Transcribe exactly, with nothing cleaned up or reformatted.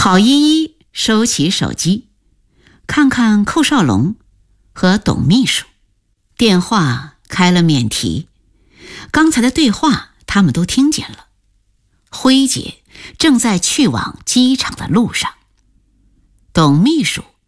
郝依依收起手机，看看寇少龙和董秘书。电话开了免提，刚才的对话他们都听见了。辉姐正在去往机场的路上，董秘书